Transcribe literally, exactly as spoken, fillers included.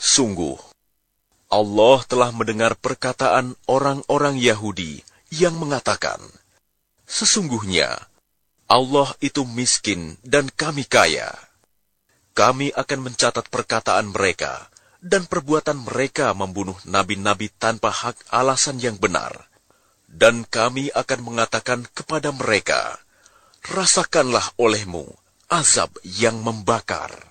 Sungguh, Allah telah mendengar perkataan orang-orang Yahudi yang mengatakan, sesungguhnya Allah itu miskin dan kami kaya. Kami akan mencatat perkataan mereka dan perbuatan mereka membunuh nabi-nabi tanpa hak alasan yang benar. Dan kami akan mengatakan kepada mereka, rasakanlah olehmu azab yang membakar.